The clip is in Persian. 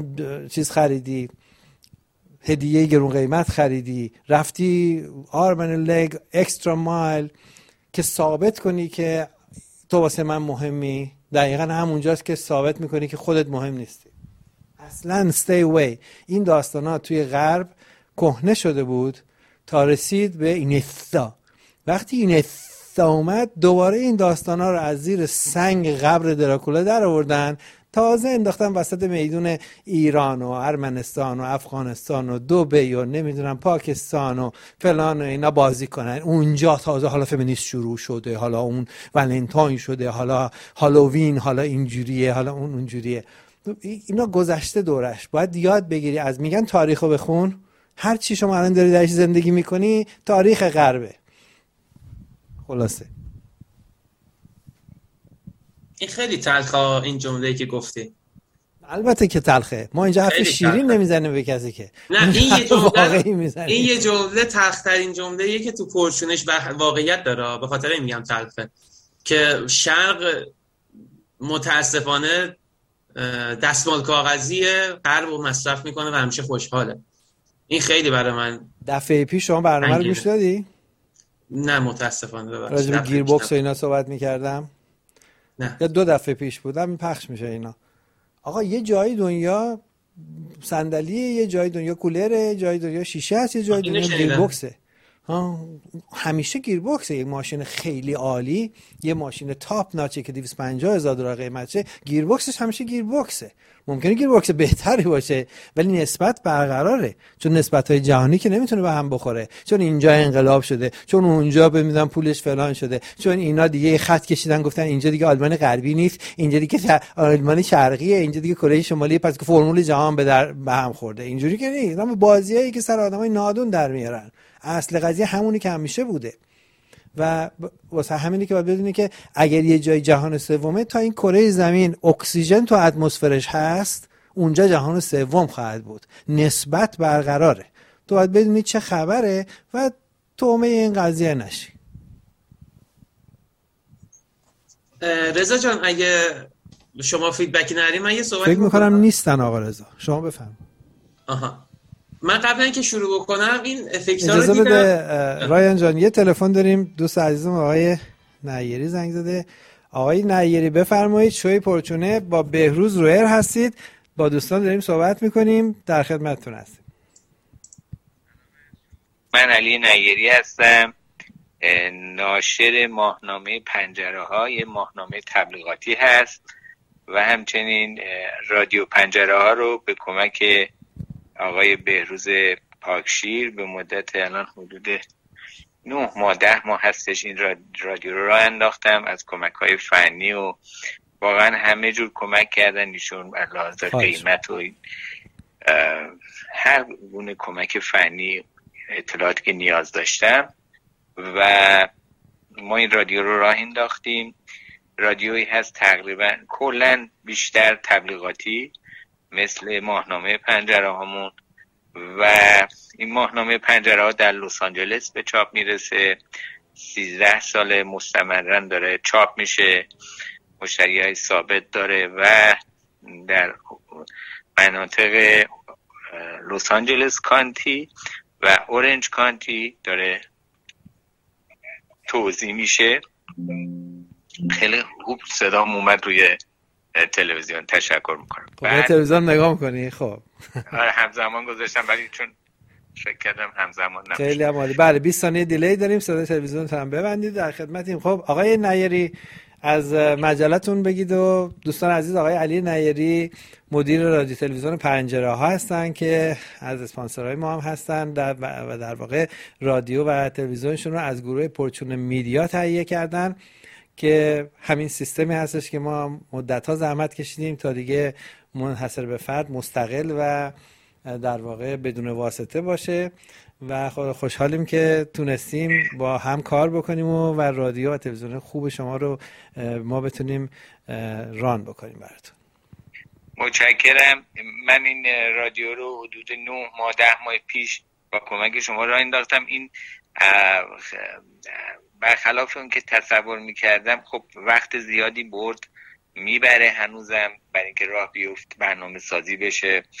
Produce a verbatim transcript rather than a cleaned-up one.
چیز خریدی، هدیه گرون قیمت خریدی، رفتی آرمن لگ اکسترا مایل که ثابت کنی که تو واسه من مهمی، دقیقا همونجاست که ثابت میکنی که خودت مهم نیستی. اصلا stay away. این داستان ها توی غرب کهنه شده بود تا رسید به اینستا. وقتی اینستا اومد دوباره این داستان ها رو از زیر سنگ قبر دراکولا در آوردن، تازه انداختن وسط میدون ایران و ارمنستان و افغانستان و دبی و نمیدونم پاکستان و فلان و اینا بازی کنن. اونجا تازه حالا فمینیست شروع شده، حالا اون ولنتاین شده، حالا هالووین، حالا اینجوریه، حالا اون اونجوریه. اینا گذشته دورش. باید یاد بگیری از، میگن تاریخو بخون، هر چی شما الان داری درش زندگی میکنی تاریخ غربه. خلاصه این خیلی تلخه این جمله‌ای که گفتی. البته که تلخه، ما اینجا حرف شیرین نمیزنیم به کسی که. نه این یه جمله این یه جمله تلخ‌ترین جمله‌ایه که تو پرچونش واقعیت داره، به خاطر این میگم تلخه، که شرق متاسفانه دستمال کاغذی غرب رو مصرف میکنه و همیشه خوشحاله. این خیلی برای من. دفعه پیش شما برنامه رو گوش دادی؟ نه متاسفانه. ببخشید راجع به گیر باکس و اینا صحبت میکردم. نه یا دو دفعه پیش بودم پخش میشه اینا. آقا یه جای دنیا صندلیه، یه جای دنیا کولره، یه جای دنیا شیشه است، یه جای دنیا گیر باکسه. ها همیشه گیر باکسه. یک ماشین خیلی عالی، یه ماشین تاپ ناچه که دویست و پنجاه هزار دلار قیمتشه، گیر باکسش همیشه گیر باکسه. ممکنه گیر باکس بهتری باشه ولی نسبت برقراره، چون نسبت‌های جهانی که نمیتونه به هم بخوره، چون اینجا انقلاب شده، چون اونجا بمیدن پولش فلان شده، چون اینا دیگه خط کشیدن گفتن اینجا دیگه آلمان غربی نیست، اینجا دیگه آلمان شرقیه، اینجا دیگه کره شمالی، پس که فرمول جهان به در به هم خورده. اینجوری که نیست. اما بازیایی که سر آدمای نادون در میارن. اصل قضیه همونی که همیشه بوده و واسه همینی که باید بدونی که اگر یه جای جهان سومه، تا این کره زمین اکسیژن تو اتمسفرش هست، اونجا جهان سوم خواهد بود. نسبت برقراره. تو باید بدونی چه خبره و تومه این قضیه نشی. رضا جان اگه شما فیدبکی نداری من یه صحبت فکر میکنم نیستن آقا رضا. شما بفهم. آها من قبل اینکه شروع بکنم این افکت‌ها رو دیدم. اجازه بده رایان جان، یه تلفن داریم، دوست عزیزم آقای نایری زنگ زده. آقای نایری بفرمایید. شوی پرچونه با بهروز رویر هستید، با دوستان داریم صحبت میکنیم، در خدمتتون هستیم. من علی نایری هستم، ناشر ماهنامه پنجره ها، یه ماهنامه تبلیغاتی هست و همچنین رادیو پنجره ها رو به کمک آقای بهروز پاکشیر به مدت الان حدود نه ماه ده ماه هستش این رادیو رو راه انداختم. از کمک های فنی و واقعا همه جور کمک کردن ایشون، علاوه قیمت و هر گونه کمک فنی، اطلاعاتی که نیاز داشتم و ما این رادیو رو راه انداختیم. رادیویی هست تقریبا کلن بیشتر تبلیغاتی مثل ماهنامه پنجره هامون و این ماهنامه پنجره ها در لس آنجلس به چاپ میرسه. سیزده سال مستمرن داره چاپ میشه، مشتری های ثابت داره و در مناطق لس آنجلس کانتی و اورنج کانتی داره توزیع میشه. خیلی خوب صدام اومد روی تلویزیون، تشکر میکنم. بعد تلویزیون نگاه میکنی؟ خب آره همزمان گذاشتم ولی چون فکر کردم همزمان نمیشه. خیلی عالی. بله بیست ثانیه دیلی داریم، صدای تلویزیون هم ببندید، در خدمتیم. خب آقای نایری از مجلتون بگید و دوستان عزیز، آقای علی نایری مدیر رادیو تلویزیون پنجره ها هستن که از اسپانسرهای ما هم هستن در و در واقع رادیو و تلویزیونشون رو از گروه پرچون میدیا تهیه کردن که همین سیستمی هستش که ما مدت‌ها زحمت کشیدیم تا دیگه منحصر به فرد، مستقل و در واقع بدون واسطه باشه و خوشحالیم که تونستیم با هم کار بکنیم و, و رادیو و تلویزیون خوب شما رو ما بتونیم ران بکنیم براتون. متشکرم. من این رادیو رو حدود نه ماه ده ماه پیش با کمک شما راه انداختم. این برخلاف اون که تصور میکردم خب وقت زیادی برد میبره هنوزم، برای اینکه راه بیفت برنامه سازی بشه